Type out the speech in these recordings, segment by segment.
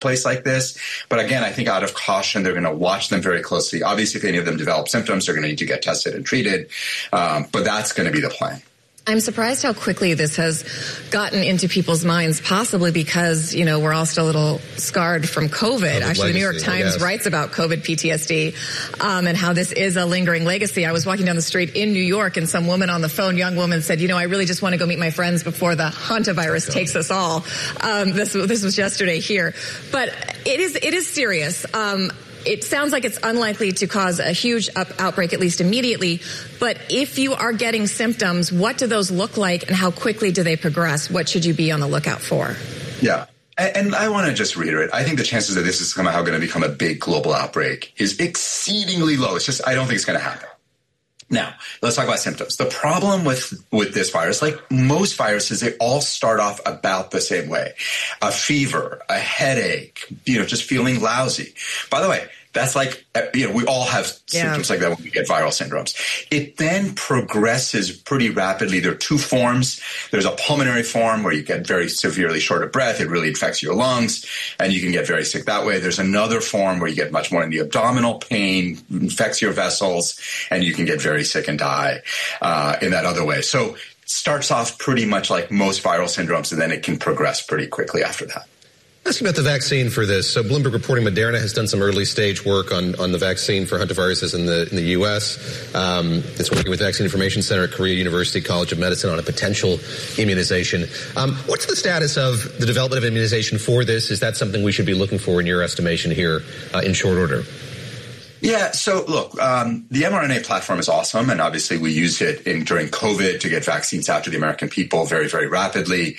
place like this. But again, I think out of caution, they're going to watch them very closely. Obviously, if any of them develop symptoms, they're going to need to get tested and treated. But that's going to be the plan. I'm surprised how quickly this has gotten into people's minds, possibly because, we're all still a little scarred from COVID. Actually, the New York Times writes about COVID PTSD and how this is a lingering legacy. I was walking down the street in New York and some woman on the phone, young woman, said, I really just want to go meet my friends before the hantavirus takes us all. This was yesterday here. But it is serious. It sounds like it's unlikely to cause a huge outbreak, at least immediately. But if you are getting symptoms, what do those look like and how quickly do they progress? What should you be on the lookout for? Yeah. And I want to just reiterate, I think the chances that this is somehow going to become a big global outbreak is exceedingly low. It's just, I don't think it's going to happen. Now, let's talk about symptoms. The problem with this virus, like most viruses, they all start off about the same way. A fever, a headache, just feeling lousy. By the way, that's like, we all have symptoms like that when we get viral syndromes. It then progresses pretty rapidly. There are two forms. There's a pulmonary form where you get very severely short of breath. It really infects your lungs and you can get very sick that way. There's another form where you get much more in the abdominal pain, infects your vessels, and you can get very sick and die in that other way. So it starts off pretty much like most viral syndromes, and then it can progress pretty quickly after that. Ask about the vaccine for this. So Bloomberg reporting Moderna has done some early stage work on the vaccine for hantaviruses in the U.S. It's working with the Vaccine Information Center at Korea University College of Medicine on a potential immunization. What's the status of the development of immunization for this? Is that something we should be looking for in your estimation here in short order? Yeah, so look, the mRNA platform is awesome, and obviously we used it during COVID to get vaccines out to the American people very, very rapidly.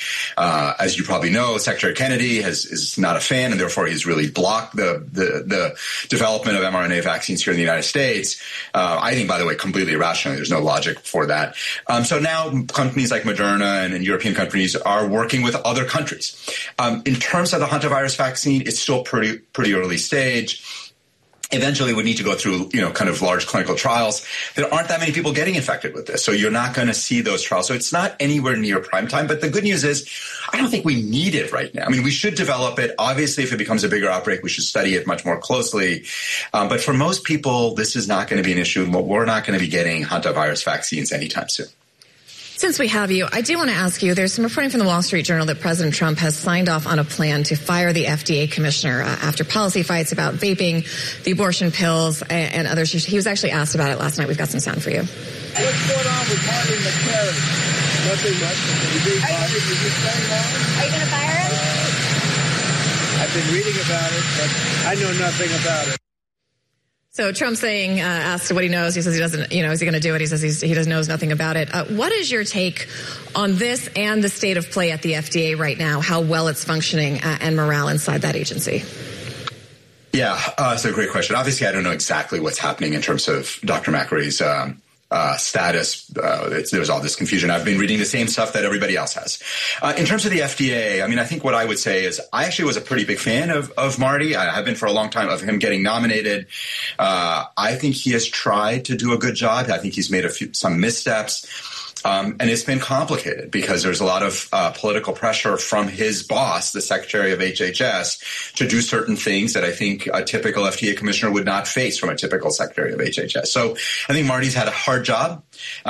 As you probably know, Secretary Kennedy is not a fan, and therefore he's really blocked the development of mRNA vaccines here in the United States. I think, by the way, completely irrationally. There's no logic for that. So now companies like Moderna and European companies are working with other countries. In terms of the hantavirus vaccine, it's still pretty early stage. Eventually we need to go through, kind of large clinical trials. There aren't that many people getting infected with this, so you're not going to see those trials. So it's not anywhere near prime time. But the good news is I don't think we need it right now. I mean, we should develop it. Obviously, if it becomes a bigger outbreak, we should study it much more closely. But for most people, this is not going to be an issue. We're not going to be getting hantavirus vaccines anytime soon. Since we have you, I do want to ask you, there's some reporting from the Wall Street Journal that President Trump has signed off on a plan to fire the FDA commissioner after policy fights about vaping, the abortion pills, and others. He was actually asked about it last night. We've got some sound for you. What's going on with Marty McCary? Nothing much. Are you going to fire him? I've been reading about it, but I know nothing about it. So Trump saying, asked what he knows. He says he doesn't, is he going to do it? He says he knows nothing about it. What is your take on this and the state of play at the FDA right now, how well it's functioning and morale inside that agency? Yeah, it's a great question. Obviously, I don't know exactly what's happening in terms of Dr. McCary's status. There's all this confusion. I've been reading the same stuff that everybody else has. In terms of the FDA, I mean, I think what I would say is I actually was a pretty big fan of Marty. I have been for a long time, of him getting nominated. I think he has tried to do a good job. I think he's made some missteps. And it's been complicated because there's a lot of political pressure from his boss, the Secretary of HHS, to do certain things that I think a typical FDA commissioner would not face from a typical Secretary of HHS. So I think Marty's had a hard job.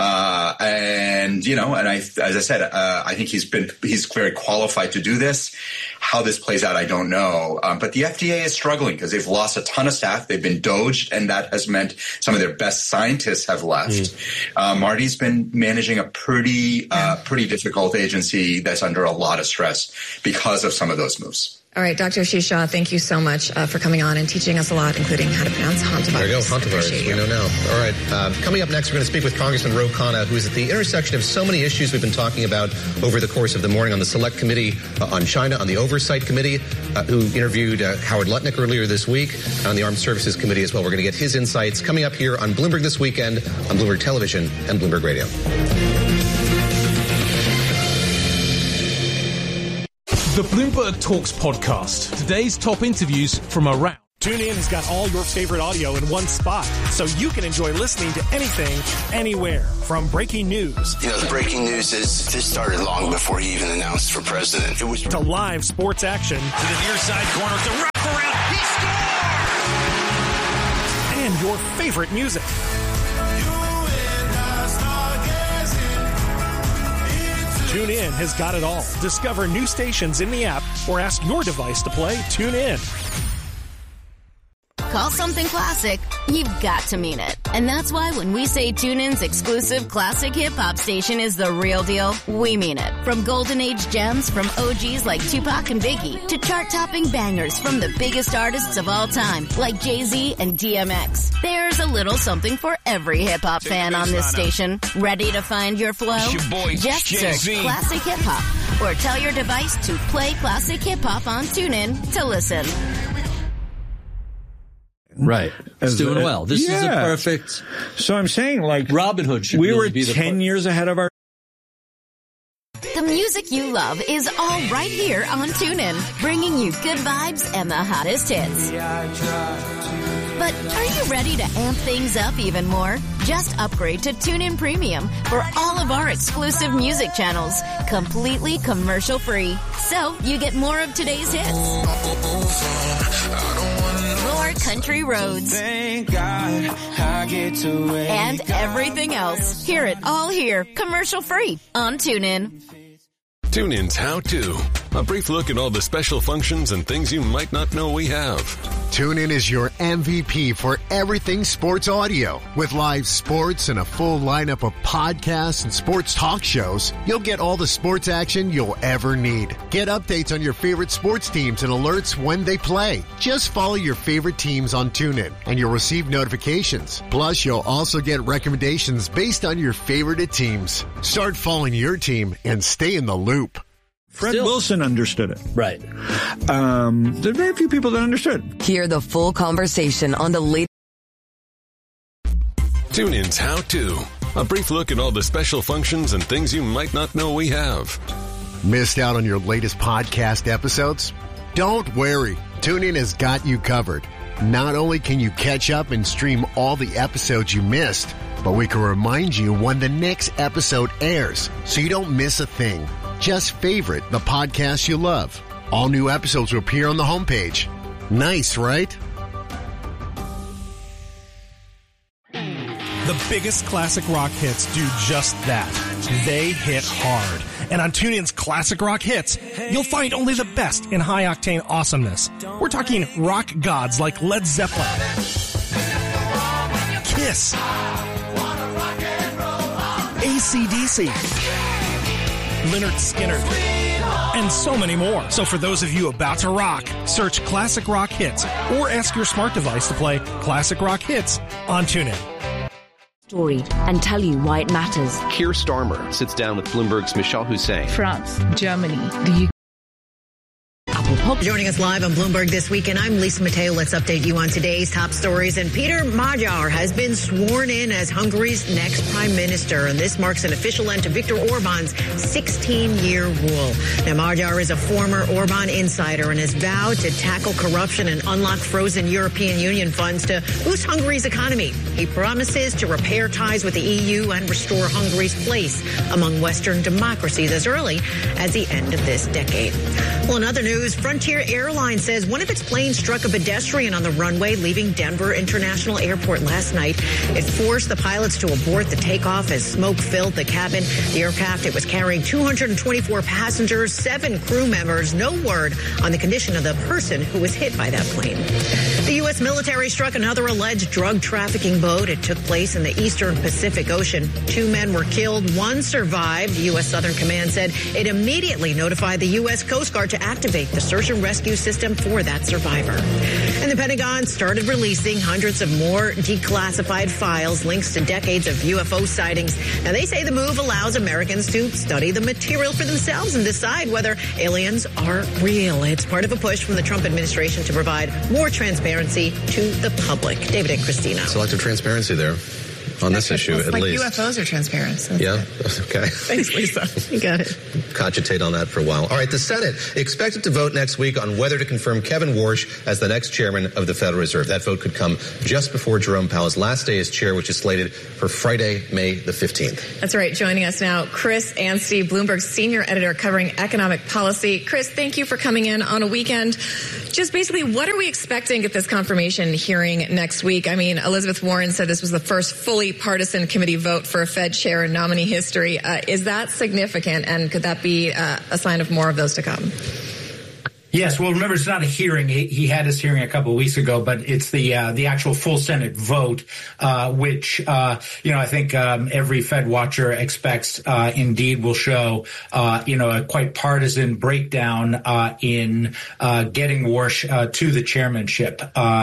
As I said, I think he's very qualified to do this. How this plays out, I don't know. But the FDA is struggling because they've lost a ton of staff. They've been doged, and that has meant some of their best scientists have left. Marty's been managing a pretty difficult agency that's under a lot of stress because of some of those moves. All right, Dr. Ashish Jha, thank you so much for coming on and teaching us a lot, including how to pronounce hantavirus. There you go, hantavirus. We know now. All right, coming up next, we're going to speak with Congressman Ro Khanna, who is at the intersection of so many issues we've been talking about over the course of the morning on the Select Committee on China, on the Oversight Committee, who interviewed Howard Lutnick earlier this week, on the Armed Services Committee as well. We're going to get his insights coming up here on Bloomberg This Weekend, on Bloomberg Television and Bloomberg Radio. The Bloomberg Talks podcast. Today's top interviews from around TuneIn has got all your favorite audio in one spot, so you can enjoy listening to anything, anywhere. From breaking news. You know, the breaking news is this started long before he even announced for president. It was to live sports action. To the near side corner, the wraparound. He And scores! your favorite music. TuneIn has got it all. Discover new stations in the app or ask your device to play TuneIn. Call something classic, you've got to mean it. And that's why when we say TuneIn's exclusive classic hip-hop station is the real deal, we mean it. From golden age gems from OGs like Tupac and Biggie to chart-topping bangers from the biggest artists of all time like Jay-Z and DMX. There's a little something for every hip-hop fan on this station. Ready to find your flow? Just search Classic Hip-Hop or tell your device to play Classic Hip-Hop on TuneIn to listen. Right. It's doing well. This is a perfect. So I'm saying, like, Robin Hood should we really were be 10 years ahead of our. The music you love is all right here on TuneIn, bringing you good vibes and the hottest hits. But are you ready to amp things up even more? Just upgrade to TuneIn Premium for all of our exclusive music channels, completely commercial-free. So you get more of today's hits. More country roads. And everything else. Hear it all here, commercial-free on TuneIn. TuneIn's How To. A brief look at all the special functions and things you might not know we have. TuneIn is your MVP for everything sports audio. With live sports and a full lineup of podcasts and sports talk shows, you'll get all the sports action you'll ever need. Get updates on your favorite sports teams and alerts when they play. Just follow your favorite teams on TuneIn and you'll receive notifications. Plus, you'll also get recommendations based on your favorite teams. Start following your team and stay in the loop. Fred Wilson understood it. Right. There are very few people that understood. Hear the full conversation on the latest. TuneIn's How To. A brief look at all the special functions and things you might not know we have. Missed out on your latest podcast episodes? Don't worry. TuneIn has got you covered. Not only can you catch up and stream all the episodes you missed, but we can remind you when the next episode airs so you don't miss a thing. Just favorite the podcast you love. All new episodes will appear on the homepage. Nice, right? The biggest classic rock hits do just that. They hit hard. And on TuneIn's Classic Rock Hits, you'll find only the best in high-octane awesomeness. We're talking rock gods like Led Zeppelin, Kiss, AC/DC, Lynyrd Skynyrd, and so many more. So for those of you about to rock, search Classic Rock Hits or ask your smart device to play Classic Rock Hits on TuneIn. Story and tell you why it matters. Keir Starmer sits down with Bloomberg's Michelle Hussein. France, Germany, the UK. Joining us live on Bloomberg This Week, and I'm Lisa Mateo. Let's update you on today's top stories. And Peter Magyar has been sworn in as Hungary's next prime minister, and this marks an official end to Viktor Orban's 16-year rule. Now, Magyar is a former Orban insider and has vowed to tackle corruption and unlock frozen European Union funds to boost Hungary's economy. He promises to repair ties with the EU and restore Hungary's place among Western democracies as early as the end of this decade. Well, in other news, Frontier Airlines says one of its planes struck a pedestrian on the runway leaving Denver International Airport last night. It forced the pilots to abort the takeoff as smoke filled the cabin. The aircraft, it was carrying 224 passengers, 7 crew members. No word on the condition of the person who was hit by that plane. The U.S. military struck another alleged drug trafficking boat. It took place in the eastern Pacific Ocean. 2 men were killed. 1 survived. The U.S. Southern Command said it immediately notified the U.S. Coast Guard to activate the search and rescue system for that survivor. And the Pentagon started releasing hundreds of more declassified files, links to decades of UFO sightings. Now, they say the move allows Americans to study the material for themselves and decide whether aliens are real. It's part of a push from the Trump administration to provide more transparency to the public. David and Christina. Selective transparency there. on this issue, at like least. UFOs are transparent. So yeah? Okay. Thanks, Lisa. You got it. Cogitate on that for a while. All right, the Senate expected to vote next week on whether to confirm Kevin Warsh as the next chairman of the Federal Reserve. That vote could come just before Jerome Powell's last day as chair, which is slated for Friday, May the 15th. That's right. Joining us now, Chris Anstey, Bloomberg's senior editor covering economic policy. Chris, thank you for coming in on a weekend. Just basically, what are we expecting at this confirmation hearing next week? I mean, Elizabeth Warren said this was the first fully partisan committee vote for a Fed chair in nominee history. Is that significant, and could that be a sign of more of those to come? Yes, well, remember, it's not a hearing. He had his hearing a couple of weeks ago, but it's the actual full Senate vote, which, I think every Fed watcher expects indeed will show, a quite partisan breakdown in getting Warsh to the chairmanship.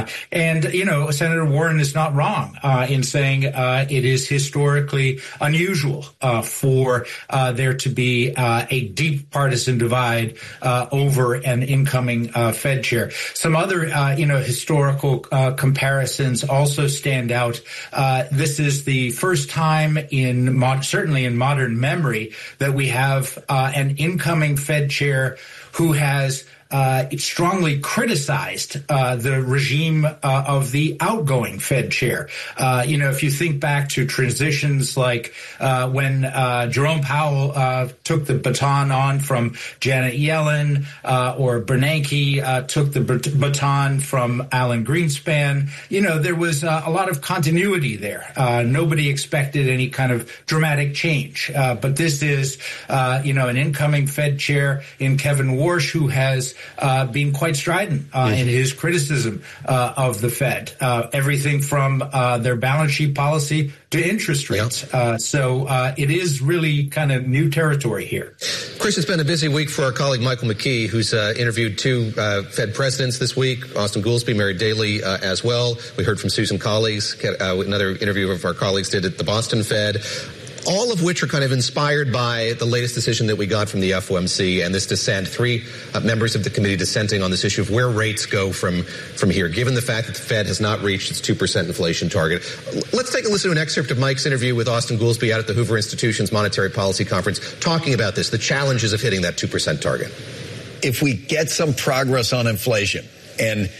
Senator Warren is not wrong in saying it is historically unusual for there to be a deep partisan divide over an incoming Fed chair. Some other, historical comparisons also stand out. This is the first time certainly in modern memory that we have an incoming Fed chair who has strongly criticized the regime of the outgoing Fed chair. If you think back to transitions like when Jerome Powell took the baton on from Janet Yellen, or Bernanke took the baton from Alan Greenspan, there was a lot of continuity there. Nobody expected any kind of dramatic change. But this is, an incoming Fed chair in Kevin Warsh, who has being quite strident in his criticism of the Fed, everything from their balance sheet policy to interest rates. So it is really kind of new territory here. Chris, it's been a busy week for our colleague Michael McKee, who's interviewed two Fed presidents this week, Austin Goolsbee, Mary Daly as well. We heard from Susan Collins, another interview of our colleagues did at the Boston Fed. All of which are kind of inspired by the latest decision that we got from the FOMC and this dissent, three members of the committee dissenting on this issue of where rates go from here, given the fact that the Fed has not reached its 2% inflation target. Let's take a listen to an excerpt of Mike's interview with Austin Goolsbee out at the Hoover Institution's Monetary Policy Conference, talking about this, the challenges of hitting that 2% target. If we get some progress on inflation and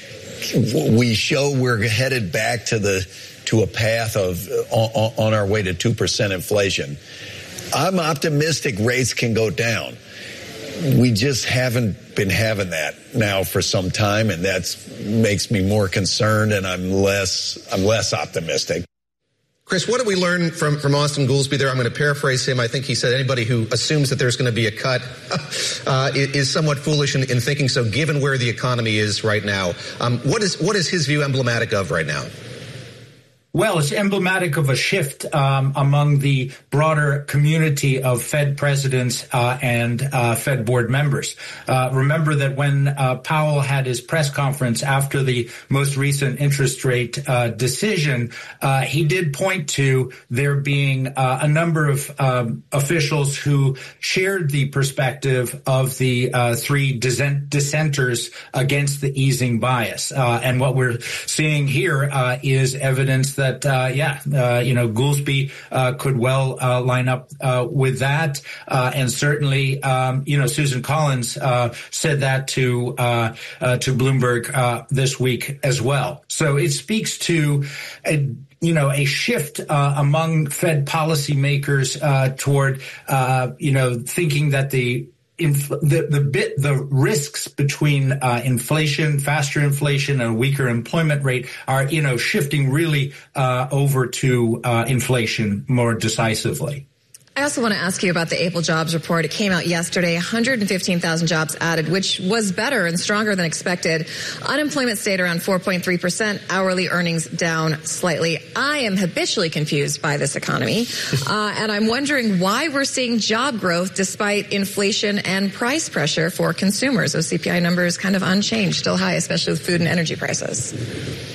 we show we're headed back to a path of on our way to 2% inflation, I'm optimistic rates can go down. We just haven't been having that now for some time, and that makes me more concerned, and I'm less optimistic. Chris, what did we learn from Austin Goolsbee there? I'm going to paraphrase him. I think he said anybody who assumes that there's going to be a cut is somewhat foolish in thinking so, given where the economy is right now. What is his view emblematic of right now? Well, it's emblematic of a shift among the broader community of Fed presidents and Fed board members. Remember that when Powell had his press conference after the most recent interest rate decision, he did point to there being a number of officials who shared the perspective of the three dissenters against the easing bias. And what we're seeing here is evidence that, Goolsbee could well line up with that. And certainly, Susan Collins said that to Bloomberg this week as well. So it speaks to a shift among Fed policymakers toward, thinking that the risks between inflation, faster inflation, and a weaker employment rate are, shifting really over to inflation more decisively. I also want to ask you about the April jobs report. It came out yesterday, 115,000 jobs added, which was better and stronger than expected. Unemployment stayed around 4.3%, hourly earnings down slightly. I am habitually confused by this economy, and I'm wondering why we're seeing job growth despite inflation and price pressure for consumers. Those CPI numbers kind of unchanged, still high, especially with food and energy prices.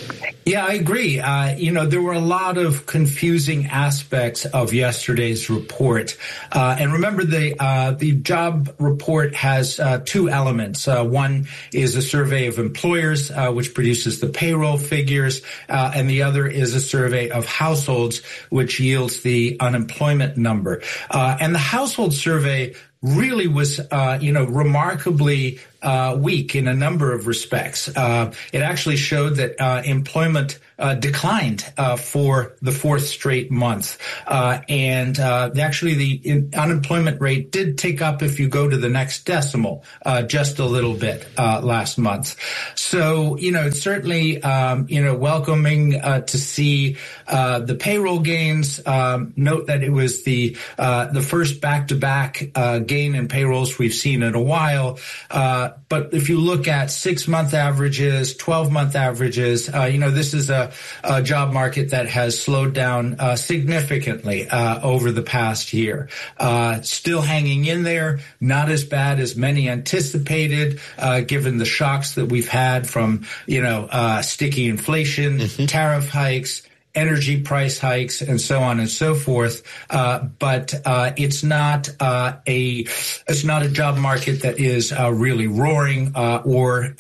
Yeah, I agree. There were a lot of confusing aspects of yesterday's report. And remember, the job report has two elements. One is a survey of employers, which produces the payroll figures, and the other is a survey of households, which yields the unemployment number. And the household survey really was, remarkably weak in a number of respects. It actually showed that employment declined for the fourth straight month. And actually the unemployment rate did tick up if you go to the next decimal, just a little bit last month. So, it's certainly, welcoming to see the payroll gains. Note that it was the first back-to-back gain in payrolls we've seen in a while. But if you look at 6-month averages, 12-month averages, this is a job market that has slowed down significantly over the past year. Still hanging in there, not as bad as many anticipated, given the shocks that we've had from, sticky inflation, tariff hikes, energy price hikes, and so on and so forth. But it's not a job market that is really roaring or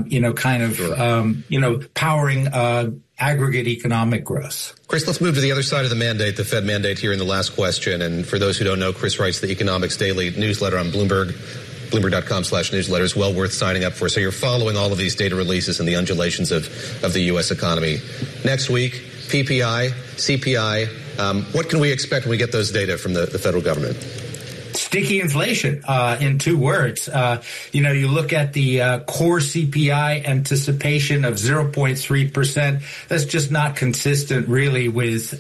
powering aggregate economic growth. Chris, let's move to the other side of the mandate, the Fed mandate here in the last question. And for those who don't know, Chris writes the Economics Daily newsletter on Bloomberg. Bloomberg.com/newsletter is well worth signing up for. So you're following all of these data releases and the undulations of the U.S. economy. Next week, PPI, CPI, what can we expect when we get those data from the federal government? Sticky inflation, in 2 words. You look at the core CPI anticipation of 0.3%. That's just not consistent, really, with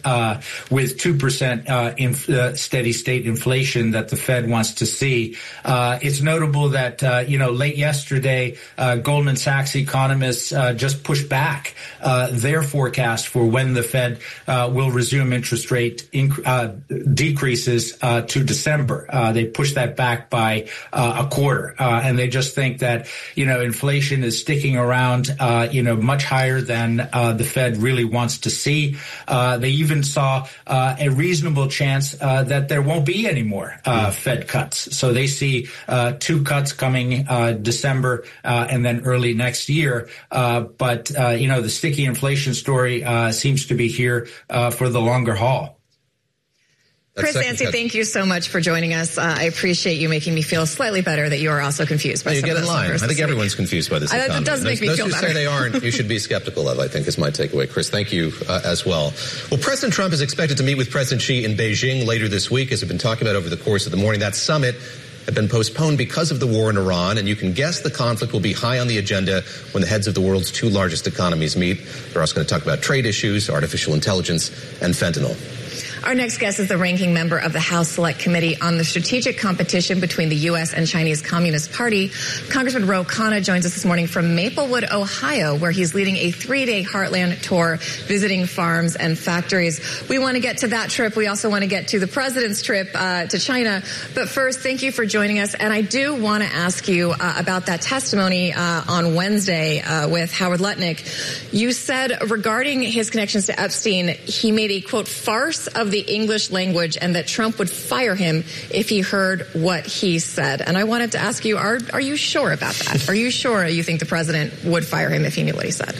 2% steady state inflation that the Fed wants to see. It's notable that late yesterday, Goldman Sachs economists just pushed back their forecast for when the Fed will resume interest rate decreases to December. They pushed that back by a quarter, and they just think that inflation is sticking around much higher than the Fed really wants to see. They even saw a reasonable chance that there won't be any more Fed cuts. So they see 2 cuts coming December and then early next year. But the sticky inflation story seems to be here for the longer haul. Chris Yancey, thank you so much for joining us. I appreciate you making me feel slightly better that you are also confused by some of those numbers. I think everyone's confused by this economy. That does make me feel better. Those who say they aren't, you should be skeptical of, I think, is my takeaway. Chris, thank you as well. Well, President Trump is expected to meet with President Xi in Beijing later this week, as we've been talking about over the course of the morning. That summit had been postponed because of the war in Iran, and you can guess the conflict will be high on the agenda when the heads of the world's 2 largest economies meet. They're also going to talk about trade issues, artificial intelligence, and fentanyl. Our next guest is the ranking member of the House Select Committee on the Strategic Competition between the U.S. and Chinese Communist Party. Congressman Ro Khanna joins us this morning from Maplewood, Ohio, where he's leading a 3-day Heartland tour, visiting farms and factories. We want to get to that trip. We also want to get to the president's trip to China. But first, thank you for joining us. And I do want to ask you about that testimony on Wednesday with Howard Lutnick. You said regarding his connections to Epstein, he made a, quote, farce of the English language and that Trump would fire him if he heard what he said. And I wanted to ask you, are you sure about that? Are you sure you think the president would fire him if he knew what he said?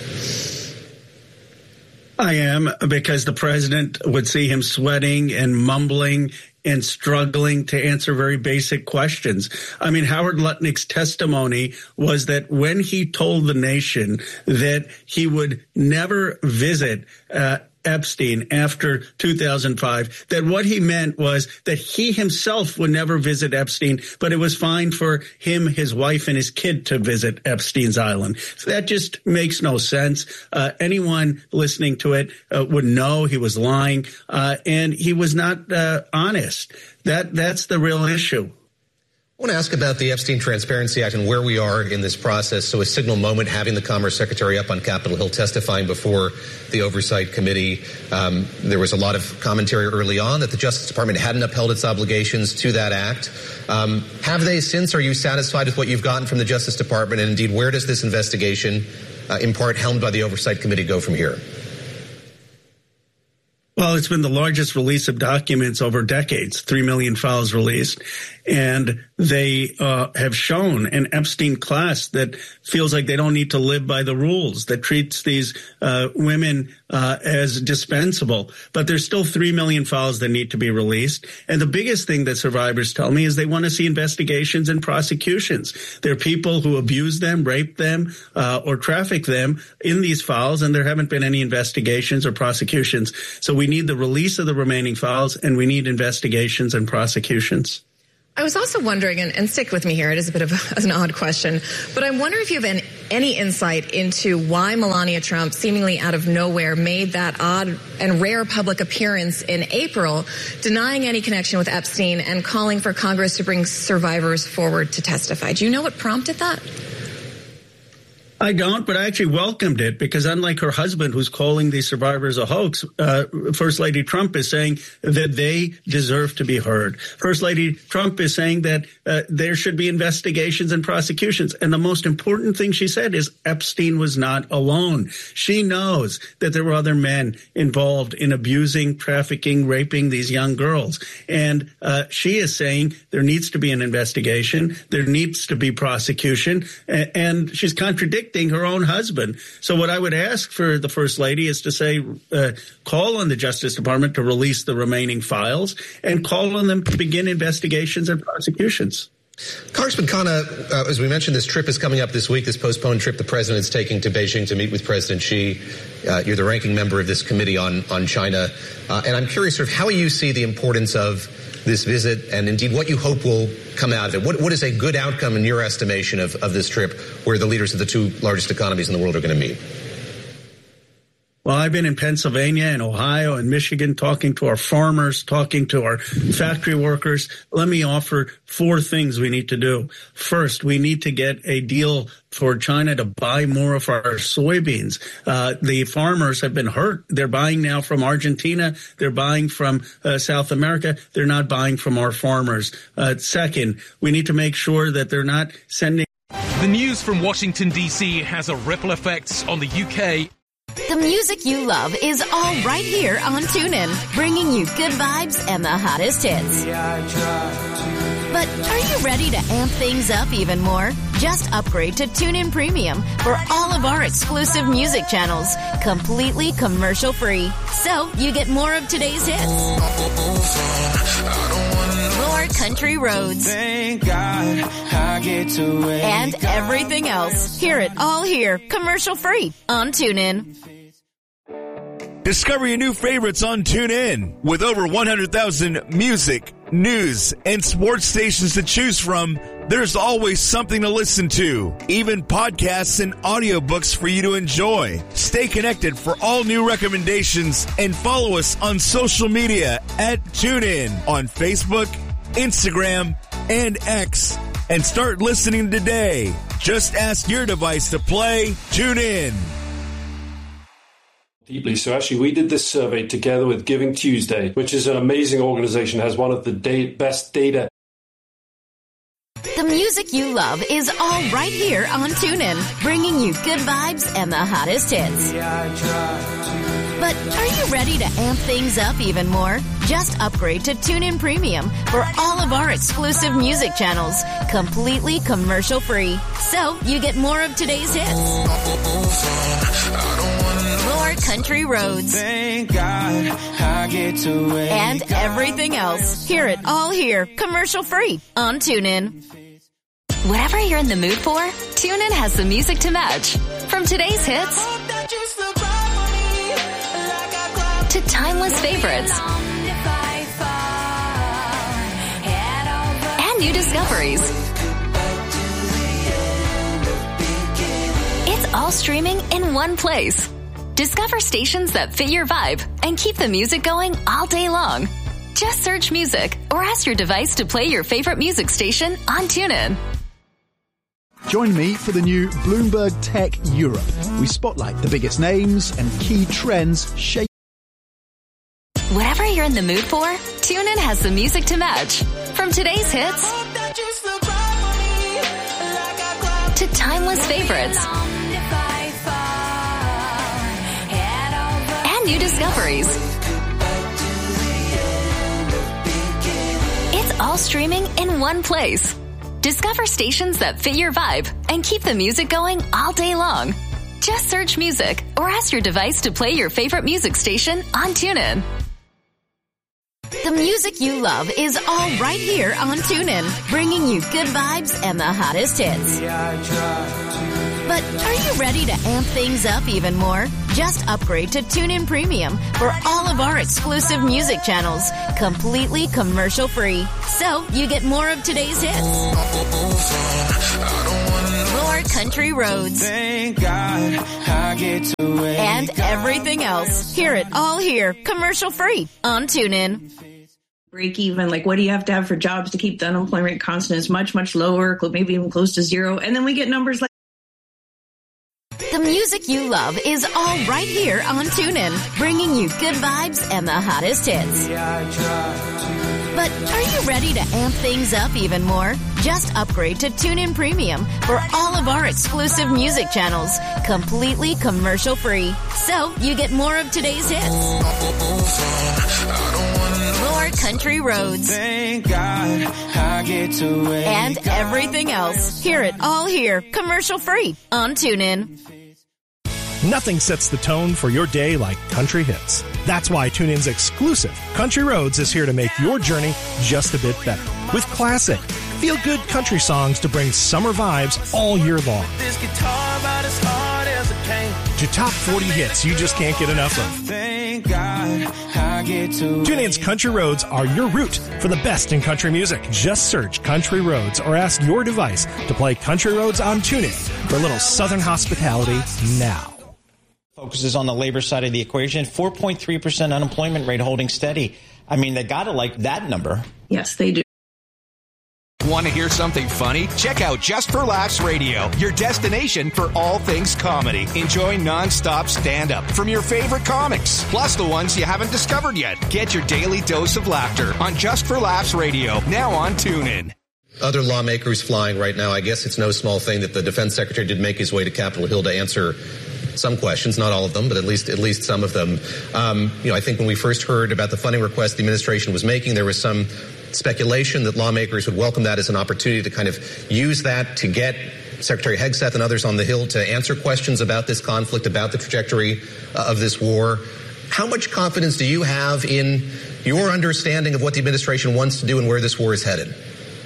I am, because the president would see him sweating and mumbling and struggling to answer very basic questions. I mean, Howard Lutnick's testimony was that when he told the nation that he would never visit Epstein after 2005, that what he meant was that he himself would never visit Epstein, but it was fine for him, his wife, and his kid to visit Epstein's island. So that just makes no sense. Anyone listening to it would know he was lying, and he was not honest. That's the real issue. I want to ask about the Epstein Transparency Act and where we are in this process. So a signal moment, having the Commerce Secretary up on Capitol Hill testifying before the Oversight Committee. There was a lot of commentary early on that the Justice Department hadn't upheld its obligations to that act. Have they since? Are you satisfied with what you've gotten from the Justice Department? And indeed, where does this investigation in part helmed by the Oversight Committee, go from here? Well, it's been the largest release of documents over decades, 3 million files released. And they have shown an Epstein class that feels like they don't need to live by the rules, that treats these women as dispensable. But there's still 3 million files that need to be released. And the biggest thing that survivors tell me is they want to see investigations and prosecutions. There are people who abuse them, rape them, or traffic them in these files, and there haven't been any investigations or prosecutions. So we need the release of the remaining files, and we need investigations and prosecutions. I was also wondering, and stick with me here, it is a bit of an odd question, but I wonder if you have any insight into why Melania Trump, seemingly out of nowhere, made that odd and rare public appearance in April, denying any connection with Epstein and calling for Congress to bring survivors forward to testify. Do you know what prompted that? I don't, but I actually welcomed it because unlike her husband, who's calling these survivors a hoax, First Lady Trump is saying that they deserve to be heard. First Lady Trump is saying that there should be investigations and prosecutions. And the most important thing she said is Epstein was not alone. She knows that there were other men involved in abusing, trafficking, raping these young girls. And she is saying there needs to be an investigation. There needs to be prosecution. And she's contradicting her own husband. So what I would ask for the First Lady is to say, call on the Justice Department to release the remaining files and call on them to begin investigations and prosecutions. Congressman Khanna, as we mentioned, this trip is coming up this week, this postponed trip the president's taking to Beijing to meet with President Xi. You're the ranking member of this committee on China. And I'm curious sort of how you see the importance of this visit and indeed what you hope will come out of it. What is a good outcome in your estimation of this trip where the leaders of the two largest economies in the world are going to meet? Well, I've been in Pennsylvania and Ohio and Michigan talking to our farmers, talking to our factory workers. Let me offer 4 things we need to do. First, we need to get a deal for China to buy more of our soybeans. The farmers have been hurt. They're buying now from Argentina. They're buying from South America. They're not buying from our farmers. Second, we need to make sure that they're not sending. The news from Washington, D.C. has a ripple effect on the UK. The music you love is all right here on TuneIn, bringing you good vibes and the hottest hits. But are you ready to amp things up even more? Just upgrade to TuneIn Premium for all of our exclusive music channels, completely commercial-free. So you get more of today's hits, more country roads, and everything else. Hear it all here, commercial-free on TuneIn. Discover your new favorites on TuneIn. With over 100,000 music, news, and sports stations to choose from, there's always something to listen to. Even podcasts and audiobooks for you to enjoy. Stay connected for all new recommendations and follow us on social media at TuneIn on Facebook, Instagram, and X. And start listening today. Just ask your device to play TuneIn. Deeply. So actually we did this survey together with Giving Tuesday, which is an amazing organization, has one of the best data. The music you love is all right here on TuneIn, bringing you good vibes and the hottest hits. But are you ready to amp things up even more? Just upgrade to TuneIn Premium for all of our exclusive music channels, completely commercial-free. So you get more of today's hits, more country roads, and everything else. Hear it all here, commercial-free on TuneIn. Whatever you're in the mood for, TuneIn has the music to match. From today's hits to timeless favorites and new discoveries. It's all streaming in one place. Discover stations that fit your vibe and keep the music going all day long. Just search music or ask your device to play your favorite music station on TuneIn. Join me for the new Bloomberg Tech Europe. We spotlight the biggest names and key trends shaping. Whatever you're in the mood for, TuneIn has the music to match. From today's hits to timeless favorites stories. It's all streaming in one place. Discover stations that fit your vibe and keep the music going all day long. Just search music or ask your device to play your favorite music station on TuneIn. The music you love is all right here on TuneIn, bringing you good vibes and the hottest hits. But are you ready to amp things up even more? Just upgrade to TuneIn Premium for all of our exclusive music channels, completely commercial-free. So you get more of today's hits. More country roads. Thank God I get to wake and everything else. Hear it all here, commercial-free on TuneIn. Break even, like what do you have to have for jobs to keep the unemployment rate constant is much, much lower, maybe even close to zero. And then we get numbers like the music you love is all right here on TuneIn, bringing you good vibes and the hottest hits. But are you ready to amp things up even more? Just upgrade to TuneIn Premium for all of our exclusive music channels, completely commercial-free. So you get more of today's hits. More country roads. Thank God I get to wake and everything else. Hear it all here, commercial-free on TuneIn. Nothing sets the tone for your day like country hits. That's why TuneIn's exclusive Country Roads is here to make your journey just a bit better. With classic, feel-good country songs to bring summer vibes all year long. This guitar about as hard as a pain. To top 40 hits you just can't get enough of. Thank God I get to TuneIn's Country Roads are your route for the best in country music. Just search Country Roads or ask your device to play Country Roads on TuneIn for a little Southern hospitality now. Focuses on the labor side of the equation. 4.3% unemployment rate holding steady. I mean, they got to like that number. Yes, they do. Want to hear something funny? Check out Just for Laughs Radio, your destination for all things comedy. Enjoy nonstop stand-up from your favorite comics, plus the ones you haven't discovered yet. Get your daily dose of laughter on Just for Laughs Radio, now on TuneIn. Other lawmakers flying right now. I guess it's no small thing that the defense secretary did make his way to Capitol Hill to answer some questions, not all of them, but at least some of them. I think when we first heard about the funding request the administration was making, there was some speculation that lawmakers would welcome that as an opportunity to kind of use that to get Secretary Hegseth and others on the Hill to answer questions about this conflict, about the trajectory of this war. How much confidence do you have in your understanding of what the administration wants to do and where this war is headed?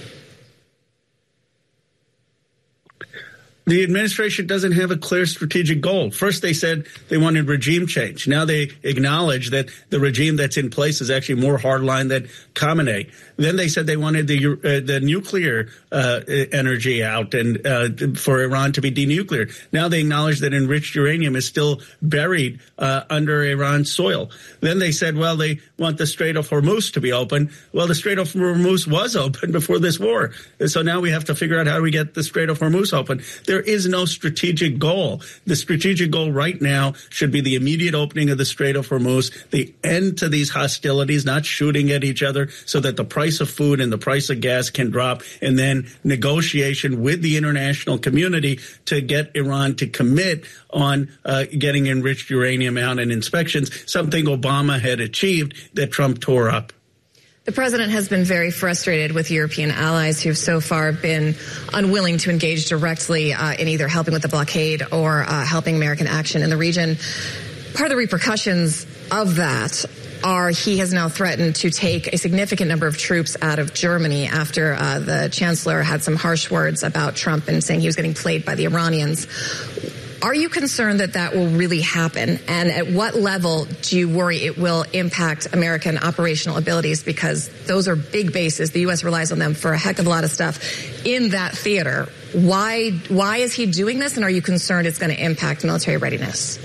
The administration doesn't have a clear strategic goal. First, they said they wanted regime change. Now they acknowledge that the regime that's in place is actually more hardline than Khamenei. Then they said they wanted the nuclear energy out and for Iran to be denucleared. Now they acknowledge that enriched uranium is still buried under Iran's soil. Then they said, well, they want the Strait of Hormuz to be open. Well, the Strait of Hormuz was open before this war. So now we have to figure out how do we get the Strait of Hormuz open. There is no strategic goal. The strategic goal right now should be the immediate opening of the Strait of Hormuz, the end to these hostilities, not shooting at each other, so that the price of food and the price of gas can drop, and then negotiation with the international community to get Iran to commit on getting enriched uranium out and inspections, something Obama had achieved that Trump tore up. The president has been very frustrated with European allies who have so far been unwilling to engage directly in either helping with the blockade or helping American action in the region. Part of the repercussions of that are he has now threatened to take a significant number of troops out of Germany after the chancellor had some harsh words about Trump and saying he was getting played by the Iranians. Are you concerned that that will really happen? And at what level do you worry it will impact American operational abilities? Because those are big bases. The U.S. relies on them for a heck of a lot of stuff in that theater. Why is he doing this? And are you concerned it's going to impact military readiness?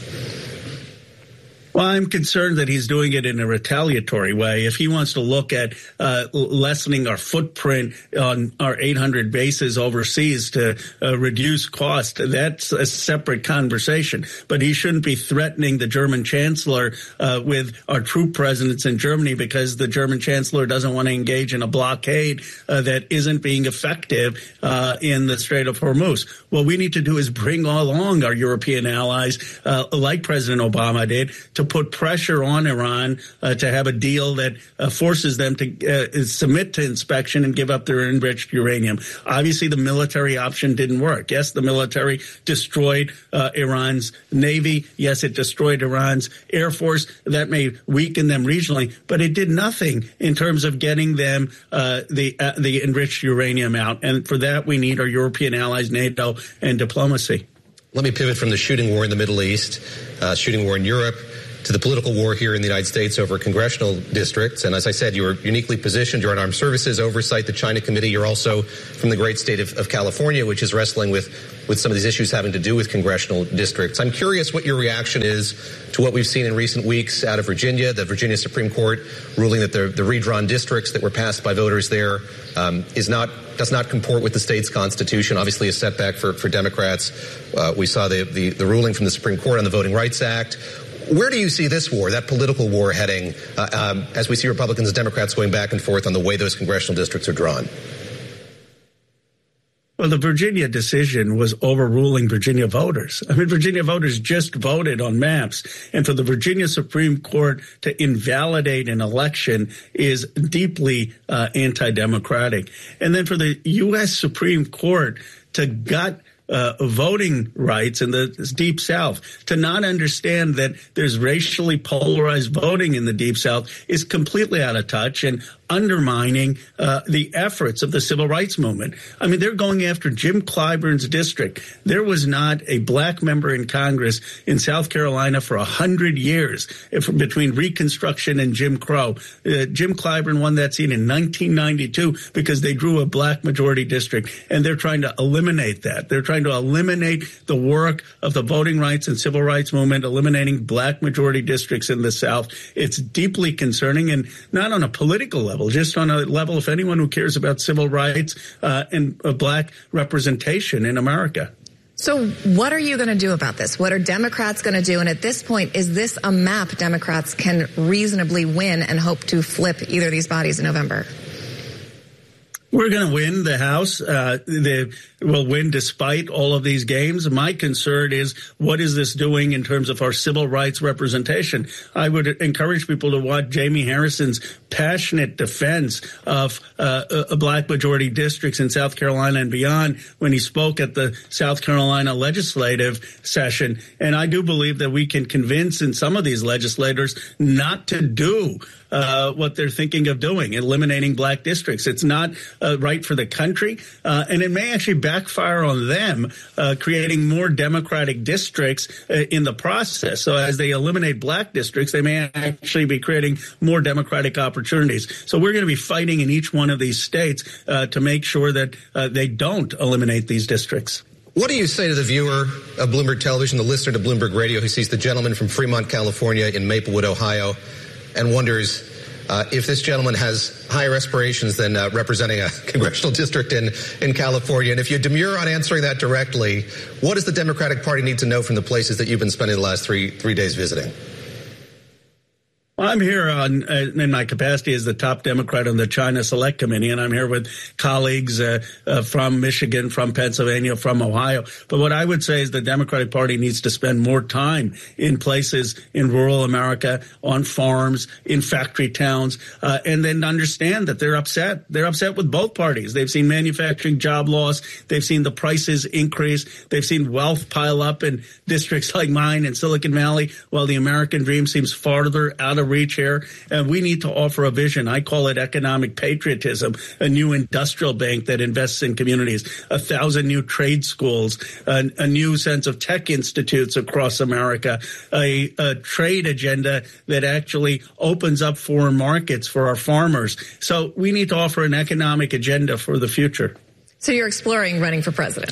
Well, I'm concerned that he's doing it in a retaliatory way. If he wants to look at lessening our footprint on our 800 bases overseas to reduce cost, that's a separate conversation. But he shouldn't be threatening the German chancellor with our troop presence in Germany because the German chancellor doesn't want to engage in a blockade that isn't being effective in the Strait of Hormuz. What we need to do is bring along our European allies, like President Obama did, to to put pressure on Iran to have a deal that forces them to submit to inspection and give up their enriched uranium. Obviously, the military option didn't work. Yes, the military destroyed Iran's navy. Yes, it destroyed Iran's air force. That may weaken them regionally, but it did nothing in terms of getting them the enriched uranium out. And for that, we need our European allies, NATO, and diplomacy. Let me pivot from the shooting war in the Middle East, shooting war in Europe, to the political war here in the United States over congressional districts. And as I said, you're uniquely positioned. You're on Armed Services Oversight, the China Committee. You're also from the great state of California, which is wrestling with some of these issues having to do with congressional districts. I'm curious what your reaction is to what we've seen in recent weeks out of Virginia, the Virginia Supreme Court ruling that the redrawn districts that were passed by voters there does not comport with the state's constitution. Obviously a setback for Democrats. We saw the ruling from the Supreme Court on the Voting Rights Act. Where do you see this war, that political war, heading as we see Republicans and Democrats going back and forth on the way those congressional districts are drawn? Well, the Virginia decision was overruling Virginia voters. I mean, Virginia voters just voted on maps. And for the Virginia Supreme Court to invalidate an election is deeply anti-democratic. And then for the U.S. Supreme Court to gut voting rights in the Deep South, to not understand that there's racially polarized voting in the Deep South is completely out of touch and undermining the efforts of the civil rights movement. I mean, they're going after Jim Clyburn's district. There was not a black member in Congress in South Carolina for 100 years between Reconstruction and Jim Crow. Jim Clyburn won that seat in 1992 because they drew a black majority district, and they're trying to eliminate that. They're trying to eliminate the work of the voting rights and civil rights movement, eliminating black majority districts in the South. It's deeply concerning, and not on a political level, just on a level of anyone who cares about civil rights and black representation in America. So what are you going to do about this? What are Democrats going to do? And at this point, is this a map Democrats can reasonably win and hope to flip either of these bodies in November? We're going to win the House. They will win despite all of these games. My concern is, what is this doing in terms of our civil rights representation? I would encourage people to watch Jamie Harrison's passionate defense of black majority districts in South Carolina and beyond when he spoke at the South Carolina legislative session. And I do believe that we can convince in some of these legislators not to do what they're thinking of doing, eliminating black districts. It's not right for the country, and it may actually backfire on them, creating more Democratic districts in the process. So as they eliminate black districts, they may actually be creating more Democratic opportunities. So we're going to be fighting in each one of these states to make sure that they don't eliminate these districts. What do you say to the viewer of Bloomberg Television, the listener to Bloomberg Radio, who sees the gentleman from Fremont, California in Maplewood, Ohio, and wonders if this gentleman has higher aspirations than representing a congressional district in California? And if you demur on answering that directly, what does the Democratic Party need to know from the places that you've been spending the last three days visiting? Well, I'm here in my capacity as the top Democrat on the China Select Committee, and I'm here with colleagues from Michigan, from Pennsylvania, from Ohio. But what I would say is the Democratic Party needs to spend more time in places in rural America, on farms, in factory towns, and then understand that they're upset. They're upset with both parties. They've seen manufacturing job loss. They've seen the prices increase. They've seen wealth pile up in districts like mine in Silicon Valley, while the American dream seems farther out of reach here. And we need to offer a vision. I call it economic patriotism, a new industrial bank that invests in communities, 1,000 new trade schools, a new sense of tech institutes across America, a trade agenda that actually opens up foreign markets for our farmers. So we need to offer an economic agenda for the future. So you're exploring running for president?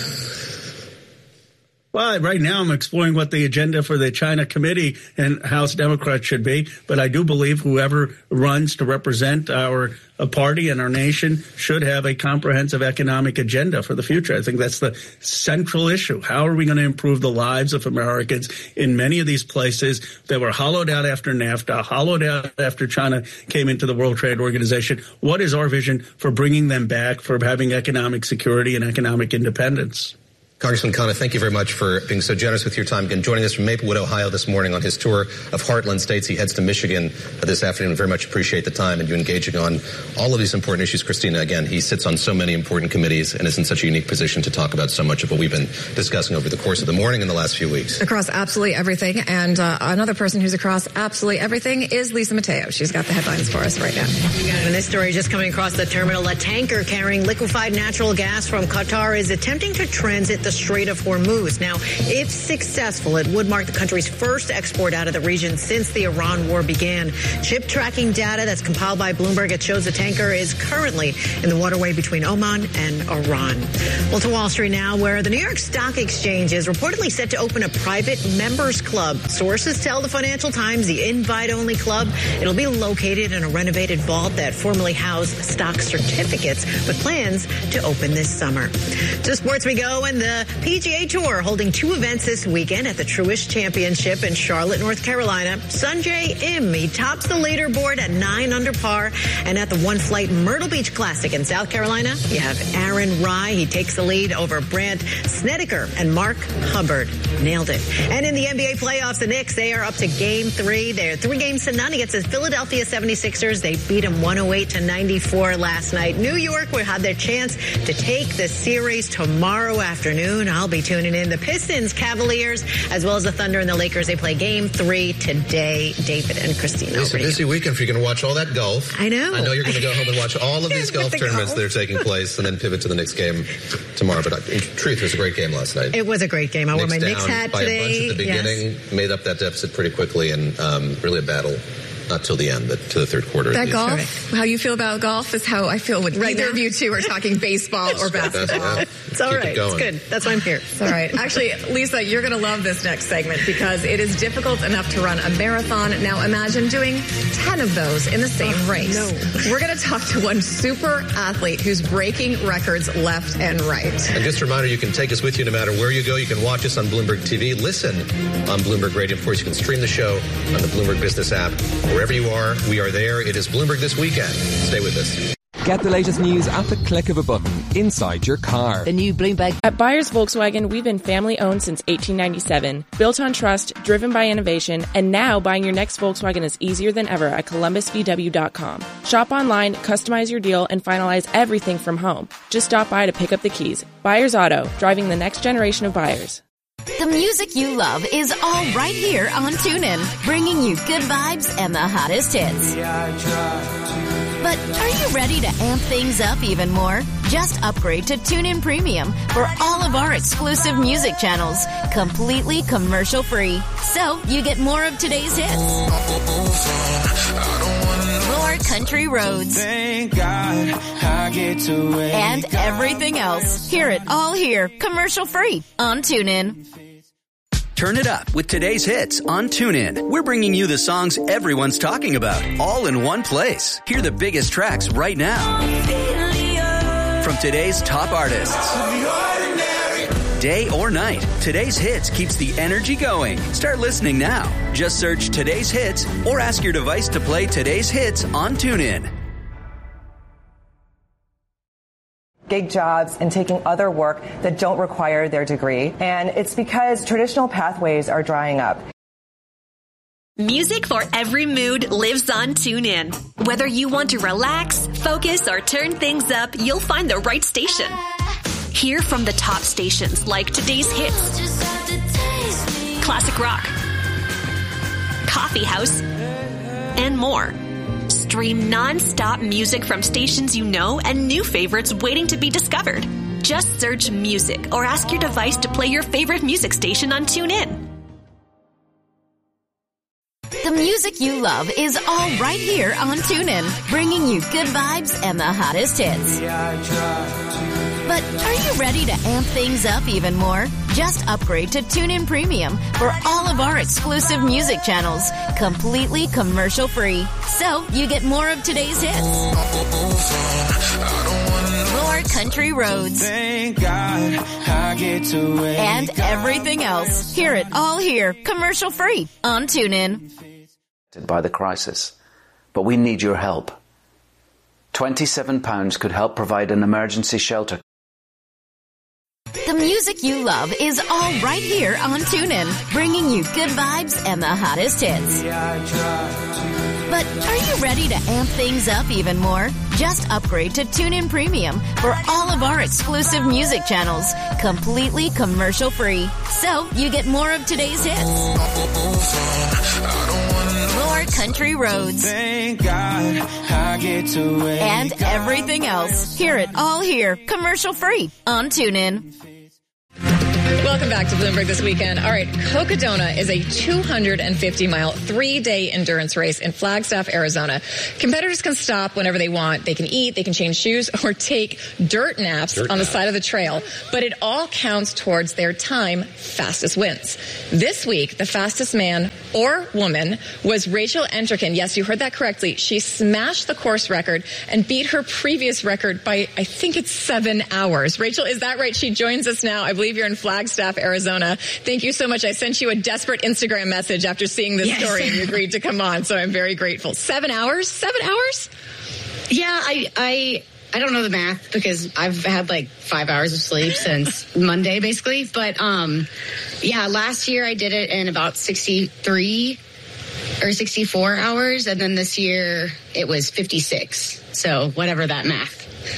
Well, right now I'm exploring what the agenda for the China Committee and House Democrats should be. But I do believe whoever runs to represent our party and our nation should have a comprehensive economic agenda for the future. I think that's the central issue. How are we going to improve the lives of Americans in many of these places that were hollowed out after NAFTA, hollowed out after China came into the World Trade Organization? What is our vision for bringing them back, for having economic security and economic independence? Congressman Khanna, thank you very much for being so generous with your time and joining us from Maplewood, Ohio this morning on his tour of Heartland States. He heads to Michigan this afternoon. Very much appreciate the time and you engaging on all of these important issues. Christina, again, he sits on so many important committees and is in such a unique position to talk about so much of what we've been discussing over the course of the morning and the last few weeks. Across absolutely everything. And another person who's across absolutely everything is Lisa Mateo. She's got the headlines for us right now. And this story just coming across the terminal. A tanker carrying liquefied natural gas from Qatar is attempting to transit the Strait of Hormuz. Now, if successful, it would mark the country's first export out of the region since the Iran war began. Ship tracking data that's compiled by Bloomberg, it shows the tanker is currently in the waterway between Oman and Iran. Well, to Wall Street now, where the New York Stock Exchange is reportedly set to open a private members club. Sources tell the Financial Times the invite-only club, it'll be located in a renovated vault that formerly housed stock certificates, with plans to open this summer. To sports we go, and the PGA Tour holding 2 events this weekend at the Truist Championship in Charlotte, North Carolina. Sungjae Im, he tops the leaderboard at 9 under par. And at the One Flight Myrtle Beach Classic in South Carolina, you have Aaron Rai. He takes the lead over Brandt Snedeker and Mark Hubbard. Nailed it. And in the NBA playoffs, the Knicks, they are up to Game 3. They're 3 games to none against the Philadelphia 76ers. They beat them 108-94 last night. New York will have their chance to take the series tomorrow afternoon. I'll be tuning in. The Pistons, Cavaliers, as well as the Thunder and the Lakers, they play Game 3 today. David and Christina. It's a busy weekend for you. You're going to watch all that golf. I know. I know you're going to go home and watch all of these golf tournaments that are taking place and then pivot to the Knicks game tomorrow. But in truth, it was a great game last night. It was a great game. I wore my Knicks hat by today. A bunch at the beginning, made up that deficit pretty quickly, and really a battle. Not till the end, but to the third quarter. That golf, how you feel about golf is how I feel when either of you two are talking baseball or basketball. It's all right. It's good. That's why I'm here. It's all right. Actually, Lisa, you're going to love this next segment because it is difficult enough to run a marathon. Now imagine doing 10 of those in the same race. No. We're going to talk to one super athlete who's breaking records left and right. And just a reminder, you can take us with you no matter where you go. You can watch us on Bloomberg TV, listen on Bloomberg Radio. Of course, you can stream the show on the Bloomberg Business app. Wherever you are, we are there. It is Bloomberg This Weekend. Stay with us. Get the latest news at the click of a button inside your car. The new Bloomberg. At Buyers Volkswagen, we've been family owned since 1897, built on trust, driven by innovation, and now buying your next Volkswagen is easier than ever at ColumbusVW.com. Shop online, customize your deal, and finalize everything from home. Just stop by to pick up the keys. Buyers Auto, driving the next generation of buyers. The music you love is all right here on TuneIn, bringing you good vibes and the hottest hits. But are you ready to amp things up even more? Just upgrade to TuneIn Premium for all of our exclusive music channels, completely commercial free. So you get more of today's hits, more country roads, Thank God I get to wake and everything else. Hear it all here, commercial free on TuneIn. Turn it up with today's hits on TuneIn. We're bringing you the songs everyone's talking about, all in one place. Hear the biggest tracks right now from today's top artists. Day or night, today's hits keeps the energy going. Start listening now. Just search today's hits or ask your device to play today's hits on TuneIn. Gig jobs and taking other work that don't require their degree. And it's because traditional pathways are drying up. Music for every mood lives on TuneIn. Whether you want to relax, focus, or turn things up, you'll find the right station. Hear from the top stations like today's hits, classic rock, coffee house, and more. Stream non-stop music from stations you know and new favorites waiting to be discovered. Just search music or ask your device to play your favorite music station on TuneIn. The music you love is all right here on TuneIn, bringing you good vibes and the hottest hits. But are you ready to amp things up even more? Just upgrade to TuneIn Premium for all of our exclusive music channels, completely commercial free. So you get more of today's hits, more country roads, Thank God I get to wake and everything else. Hear it all here, commercial free on TuneIn. By the crisis, but we need your help. £27 could help provide an emergency shelter. The music you love is all right here on TuneIn, bringing you good vibes and the hottest hits. But are you ready to amp things up even more? Just upgrade to TuneIn Premium for all of our exclusive music channels, completely commercial-free. So you get more of today's hits, more country roads, Thank God I get to wake and everything else. Hear it all here, commercial-free on TuneIn. Welcome back to Bloomberg This Weekend. All right, Cocodona is a 250-mile, 3-day endurance race in Flagstaff, Arizona. Competitors can stop whenever they want. They can eat, they can change shoes, or take dirt naps on the side of the trail. But it all counts towards their time fastest wins. This week, the fastest man or woman was Rachel Entrekin. Yes, you heard that correctly. She smashed the course record and beat her previous record by, I think it's 7 hours. Rachel, is that right? She joins us now. I believe you're in Flagstaff, Arizona. Thank you so much. I sent you a desperate Instagram message after seeing this story, and you agreed to come on, so I'm very grateful. 7 hours? 7 hours? Yeah, I don't know the math because I've had like 5 hours of sleep since Monday, basically. But yeah, last year I did it in about 63 or 64 hours, and then this year it was 56. So whatever that math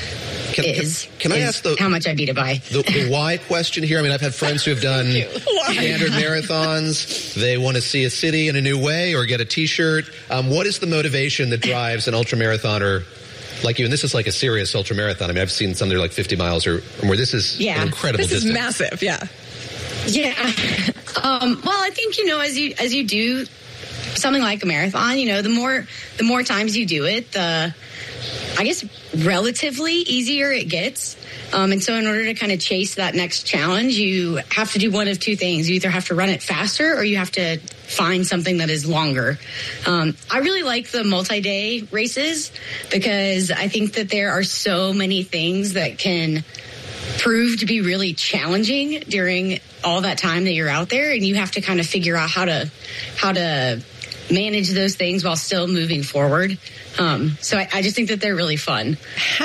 Can I ask how much I beat it by? The why question here? I mean, I've had friends who have done standard marathons. They want to see a city in a new way or get a T-shirt. What is the motivation that drives an ultramarathoner like you? And this is like a serious ultramarathon. I mean, I've seen some that are like 50 miles or more. This is an incredible distance. This is massive, yeah. Yeah. Well, I think, as you do something like a marathon, the more times you do it, I guess relatively easier it gets. And so in order to kind of chase that next challenge, you have to do one of two things. You either have to run it faster or you have to find something that is longer. I really like the multi-day races because I think that there are so many things that can prove to be really challenging during all that time that you're out there. And you have to kind of figure out how to manage those things while still moving forward. So I just think that they're really fun.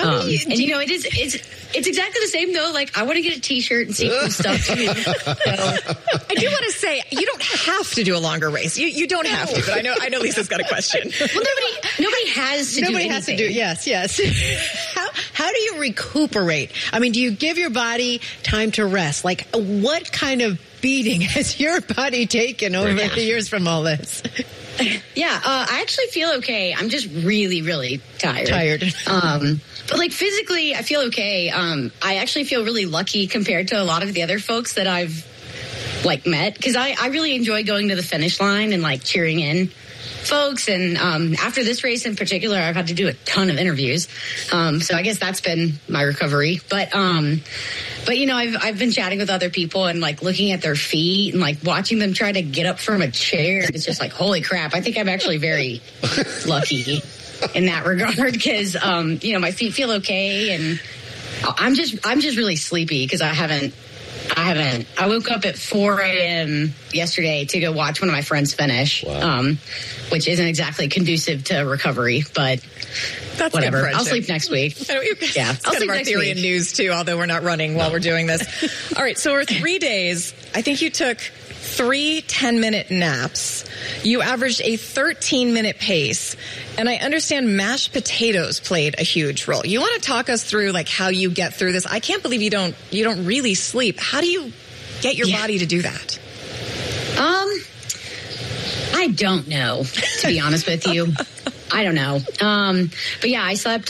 It's exactly the same though. Like I want to get a T-shirt and see cool stuff too. I do want to say you don't have to do a longer race. You don't have to, but I know Lisa's got a question. Well, nobody has to do anything. Nobody has to do. Yes. How do you recuperate? I mean, do you give your body time to rest? Like, what kind of beating has your body taken over the years from all this? Yeah, I actually feel okay. I'm just really, really tired. But like physically, I feel okay. I actually feel really lucky compared to a lot of the other folks that I've like met because I really enjoy going to the finish line and like cheering in folks. And after this race in particular, I've had to do a ton of interviews. So I guess that's been my recovery. But I've been chatting with other people and like looking at their feet and like watching them try to get up from a chair. It's just like, holy crap. I think I'm actually very lucky in that regard because, my feet feel okay. And I'm just really sleepy because I woke up at 4 a.m. yesterday to go watch one of my friends finish, which isn't exactly conducive to recovery, but that's whatever. I'll sleep next week. Yeah, I'll sleep next theory week. In news too, although we're not running while we're doing this. All right, so over 3 days, I think you took 3 10-minute naps. You averaged a 13-minute pace. And I understand mashed potatoes played a huge role. You want to talk us through like how you get through this? I can't believe you don't really sleep. How do you get your body to do that? I don't know, to be honest with you. I don't know. But yeah, I slept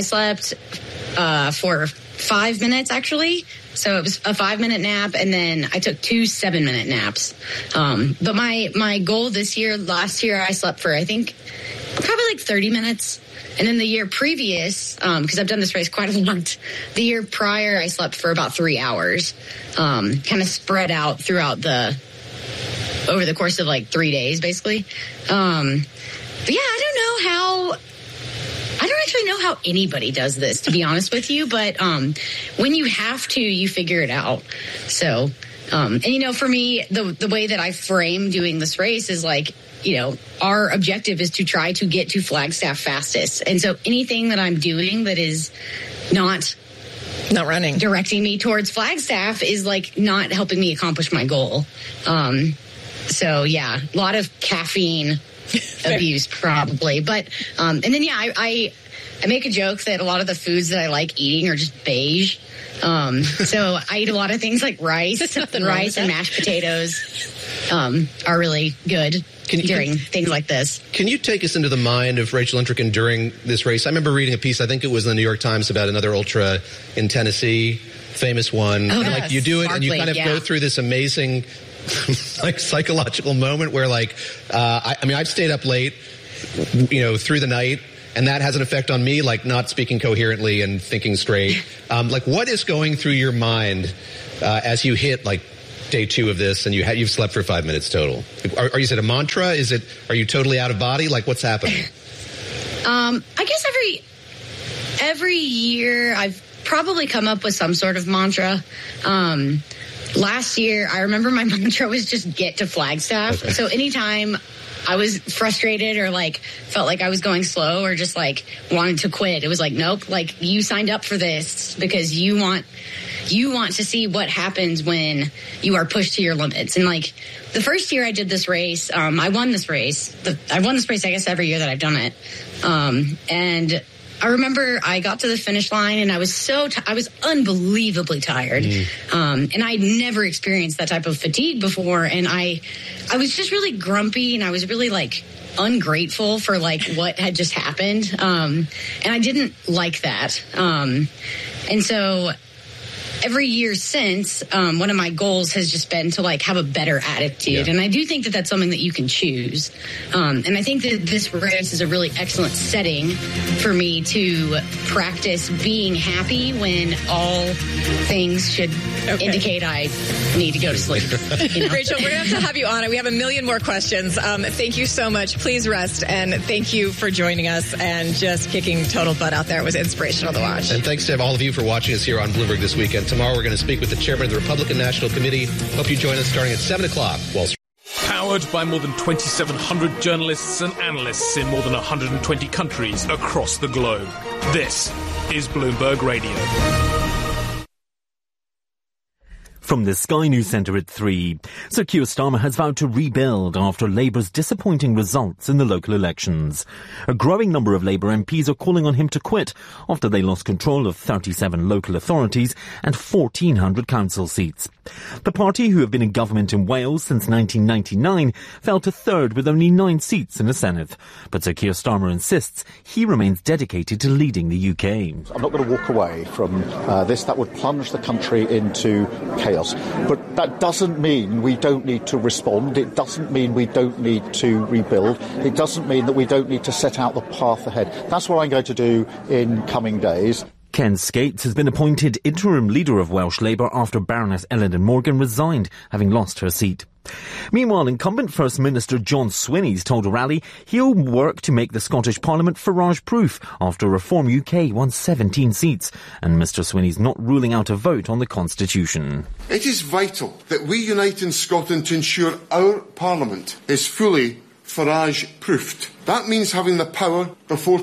for 5 minutes actually. So it was a 5-minute nap, and then I took 2 7-minute naps. But my goal last year, I slept for, I think, probably like 30 minutes. And then the year previous, because I've done this race quite a lot, the year prior, I slept for about 3 hours, kind of spread out over the course of like 3 days, basically. But yeah, I don't actually know how anybody does this, to be honest with you. But when you have to, you figure it out. So, and for me, the way that I frame doing this race is like, our objective is to try to get to Flagstaff fastest. And so anything that I'm doing that is not not running, directing me towards Flagstaff is like not helping me accomplish my goal. So yeah, a lot of caffeine abuse probably. But, and then yeah, I make a joke that a lot of the foods that I like eating are just beige. So I eat a lot of things like rice and mashed potatoes, are really good during things like this. Can you take us into the mind of Rachel Entrekin during this race? I remember reading a piece, I think it was in the New York Times, about another ultra in Tennessee, famous one. Oh, and like you do it and you kind of go through this amazing like psychological moment where like, I've stayed up late, through the night, and that has an effect on me, like not speaking coherently and thinking straight. Like what is going through your mind as you hit like day 2 of this and you've slept for 5 minutes total? Are you said a mantra? Are you totally out of body? Like what's happening? I guess every year I've probably come up with some sort of mantra. Last year, I remember my mantra was just get to Flagstaff. Okay. So anytime I was frustrated or like felt like I was going slow or just like wanted to quit, it was like, nope, like you signed up for this because you want to see what happens when you are pushed to your limits. And like the first year I did this race, I won this race. I've won this race, I guess, every year that I've done it. And I remember I got to the finish line and I was I was unbelievably tired. And I'd never experienced that type of fatigue before. And I was just really grumpy and I was really like ungrateful for like what had just happened. And I didn't like that. And so every year since, one of my goals has just been to like have a better attitude. Yeah. And I do think that that's something that you can choose. And I think that this race is a really excellent setting for me to practice being happy when all things should indicate I need to go to sleep. Rachel, we're going to have you on. We have a million more questions. Thank you so much. Please rest. And thank you for joining us and just kicking total butt out there. It was inspirational to watch. And thanks to all of you for watching us here on Bloomberg this weekend. Tomorrow we're going to speak with the chairman of the Republican National Committee. Hope you join us starting at 7 o'clock. Wall Street. Powered by more than 2,700 journalists and analysts in more than 120 countries across the globe. This is Bloomberg Radio. From the Sky News Centre at 3, Sir Keir Starmer has vowed to rebuild after Labour's disappointing results in the local elections. A growing number of Labour MPs are calling on him to quit after they lost control of 37 local authorities and 1,400 council seats. The party, who have been in government in Wales since 1999, fell to third with only 9 seats in the Senedd. But Sir Keir Starmer insists he remains dedicated to leading the UK. I'm not going to walk away from this. That would plunge the country into chaos. But that doesn't mean we don't need to respond. It doesn't mean we don't need to rebuild. It doesn't mean that we don't need to set out the path ahead. That's what I'm going to do in coming days. Ken Skates has been appointed interim leader of Welsh Labour after Baroness Eluned Morgan resigned, having lost her seat. Meanwhile, incumbent First Minister John Swinney's told a rally he'll work to make the Scottish Parliament Farage-proof after Reform UK won 17 seats, and Mr Swinney's not ruling out a vote on the Constitution. It is vital that we unite in Scotland to ensure our Parliament is fully Farage-proofed. That means having the power before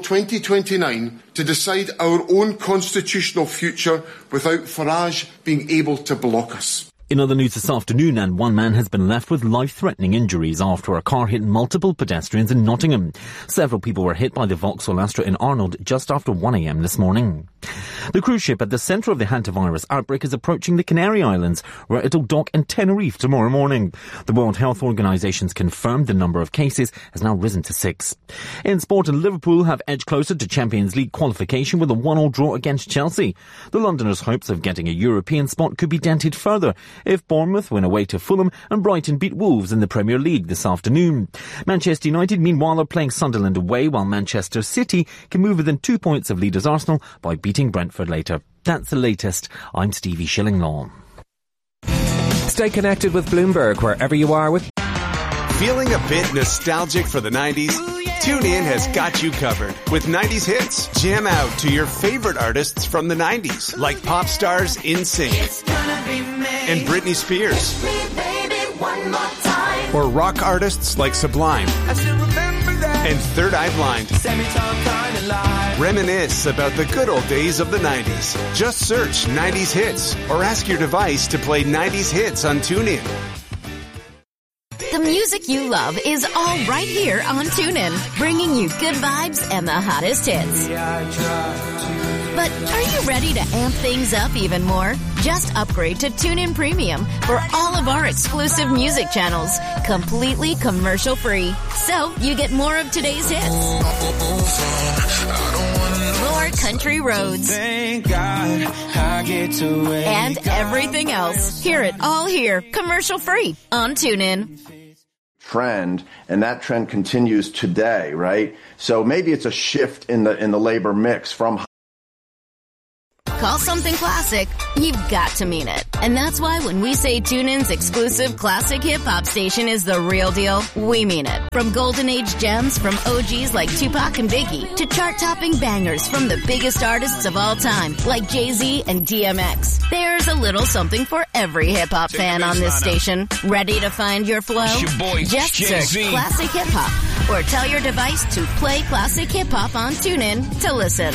2029 to decide our own constitutional future without Farage being able to block us. In other news this afternoon, and one man has been left with life-threatening injuries after a car hit multiple pedestrians in Nottingham. Several people were hit by the Vauxhall Astra in Arnold just after 1 a.m. this morning. The cruise ship at the centre of the hantavirus outbreak is approaching the Canary Islands, where it'll dock in Tenerife tomorrow morning. The World Health Organisation's confirmed the number of cases has now risen to 6. In sport, Liverpool have edged closer to Champions League qualification with a 1-1 draw against Chelsea. The Londoners' hopes of getting a European spot could be dented further if Bournemouth win away to Fulham and Brighton beat Wolves in the Premier League this afternoon. Manchester United, meanwhile, are playing Sunderland away, while Manchester City can move within 2 points of leaders Arsenal by beating Brentford later. That's the latest. I'm Stevie Shillinglaw. Stay connected with Bloomberg wherever you are with... Feeling a bit nostalgic for the 90s? TuneIn has got you covered with 90s hits. Jam out to your favorite artists from the 90s, like pop stars NSYNC and Britney Spears, or rock artists like Sublime and Third Eye Blind. Reminisce about the good old days of the 90s. Just search 90s Hits or ask your device to play 90s Hits on TuneIn. The music you love is all right here on TuneIn, bringing you good vibes and the hottest hits. But are you ready to amp things up even more? Just upgrade to TuneIn Premium for all of our exclusive music channels, completely commercial-free. So you get more of today's hits, more country roads, and everything else. Hear it all here, commercial-free on TuneIn. Trend, and that trend continues today, right? So maybe it's a shift in the labor mix from. Call something classic, you've got to mean it. And that's why when we say TuneIn's exclusive classic hip-hop station is the real deal, we mean it. From golden age gems from OGs like Tupac and Biggie to chart-topping bangers from the biggest artists of all time like Jay-Z and DMX. There's a little something for every hip-hop fan on this station. Ready to find your flow? Just search classic hip-hop or tell your device to play classic hip-hop on TuneIn to listen.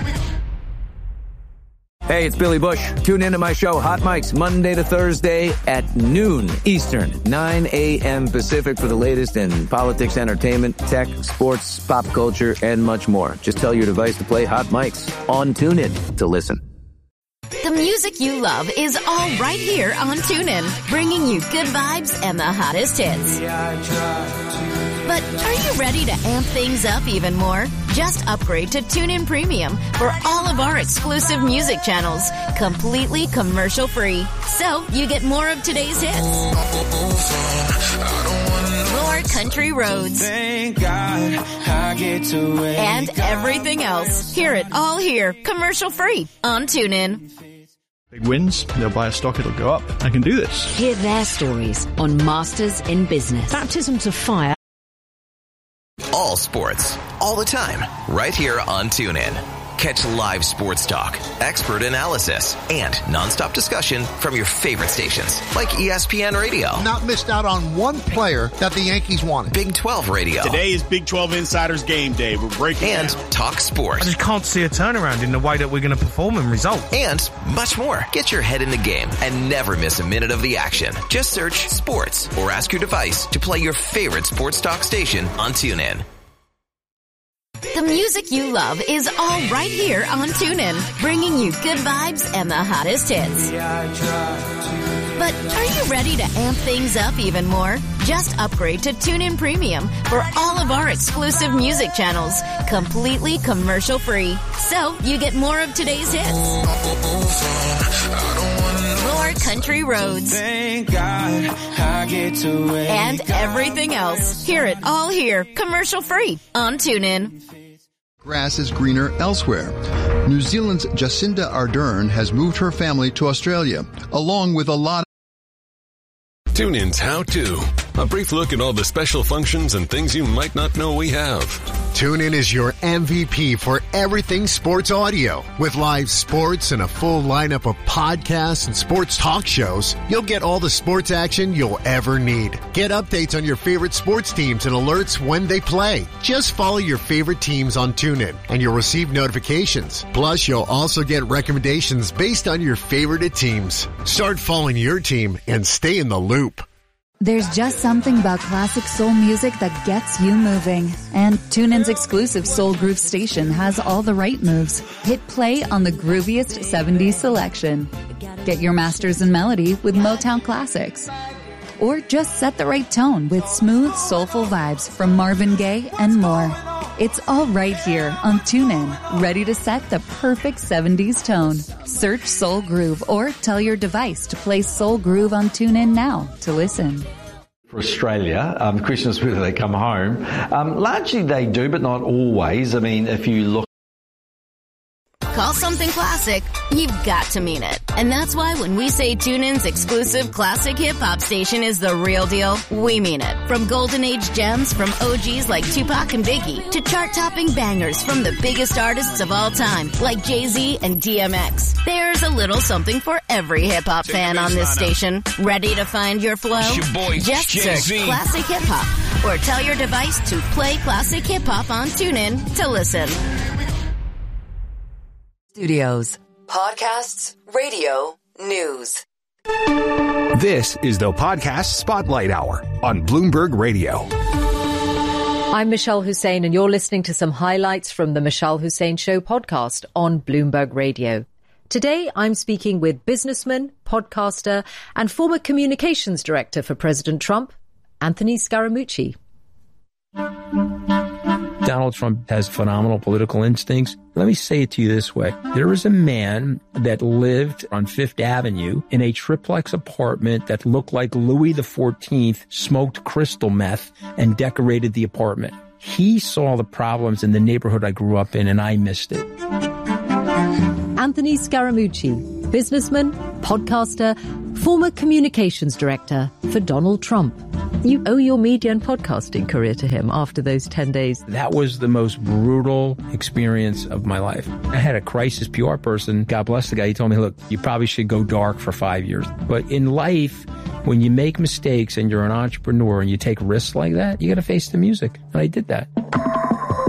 Hey, it's Billy Bush. Tune into my show, Hot Mics, Monday to Thursday at noon Eastern, 9 a.m. Pacific for the latest in politics, entertainment, tech, sports, pop culture, and much more. Just tell your device to play Hot Mics on TuneIn to listen. The music you love is all right here on TuneIn, bringing you good vibes and the hottest hits. But are you ready to amp things up even more? Just upgrade to TuneIn Premium for all of our exclusive music channels, completely commercial-free. So you get more of today's hits, more country roads, and everything else. Hear it all here, commercial-free on TuneIn. Big wins, they'll buy a stock, it'll go up. I can do this. Hear their stories on Masters in Business. Baptisms of fire. All sports, all the time, right here on TuneIn. Catch live sports talk, expert analysis, and nonstop discussion from your favorite stations, like ESPN Radio. Not missed out on one player that the Yankees wanted. Big 12 Radio. Today is Big 12 Insiders Game Day. We're breaking and down. Talk sports. I just can't see a turnaround in the way that we're going to perform and result. And much more. Get your head in the game and never miss a minute of the action. Just search sports or ask your device to play your favorite sports talk station on TuneIn. The music you love is all right here on TuneIn, bringing you good vibes and the hottest hits. But are you ready to amp things up even more? Just upgrade to TuneIn Premium for all of our exclusive music channels, completely commercial-free. So you get more of today's hits, more country roads, and everything else. Hear it all here, commercial-free on TuneIn. Grass is greener elsewhere. New Zealand's Jacinda Ardern has moved her family to Australia, along with a lot of TuneIn's How To. A brief look at all the special functions and things you might not know we have. TuneIn is your MVP for everything sports audio. With live sports and a full lineup of podcasts and sports talk shows, you'll get all the sports action you'll ever need. Get updates on your favorite sports teams and alerts when they play. Just follow your favorite teams on TuneIn and you'll receive notifications. Plus, you'll also get recommendations based on your favorite teams. Start following your team and stay in the loop. There's just something about classic soul music that gets you moving. And TuneIn's exclusive Soul Groove station has all the right moves. Hit play on the grooviest 70s selection. Get your masters in melody with Motown classics. Or just set the right tone with smooth, soulful vibes from Marvin Gaye and more. It's all right here on TuneIn, ready to set the perfect 70s tone. Search Soul Groove or tell your device to play Soul Groove on TuneIn now to listen. For Australia, Christmas, whether they come home, largely they do, but not always. I mean, if you look. Call something classic, you've got to mean it. And that's why when we say TuneIn's exclusive classic hip-hop station is the real deal, we mean it. From golden age gems from OGs like Tupac and Biggie to chart-topping bangers from the biggest artists of all time like Jay-Z and DMX. There's a little something for every hip-hop fan on this station. Ready to find your flow? Just search classic hip-hop or tell your device to play classic hip-hop on TuneIn to listen. Studios. Podcasts, radio, news. This is the Podcast Spotlight Hour on Bloomberg Radio. I'm Michelle Hussein, and you're listening to some highlights from the Michelle Hussein Show podcast on Bloomberg Radio. Today, I'm speaking with businessman, podcaster, and former communications director for President Trump, Anthony Scaramucci. Donald Trump has phenomenal political instincts. Let me say it to you this way. There was a man that lived on Fifth Avenue in a triplex apartment that looked like Louis XIV smoked crystal meth and decorated the apartment. He saw the problems in the neighborhood I grew up in, and I missed it. Anthony Scaramucci, businessman, podcaster, former communications director for Donald Trump. You owe your media and podcasting career to him after those 10 days. That was the most brutal experience of my life. I had a crisis PR person, God bless the guy, he told me, look, you probably should go dark for 5 years. But in life, when you make mistakes and you're an entrepreneur and you take risks like that, you got to face the music. And I did that.